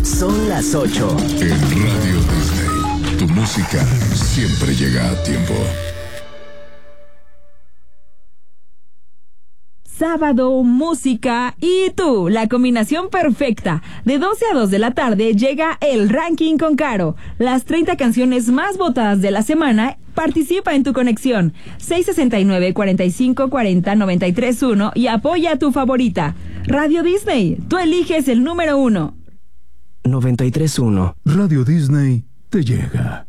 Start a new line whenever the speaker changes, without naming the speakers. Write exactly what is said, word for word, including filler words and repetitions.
Son las ocho.
En Radio Disney, tu música siempre llega a tiempo.
Sábado, música y tú, la combinación perfecta. De doce a dos de la tarde llega el Ranking con Caro. Las treinta canciones más votadas de la semana. Participa en tu conexión. seis sesenta y nueve, cuarenta y cinco, cuarenta, noventa y tres, uno y apoya a tu favorita. Radio Disney, tú eliges el número uno.
noventa y tres punto uno.
Radio Disney te llega.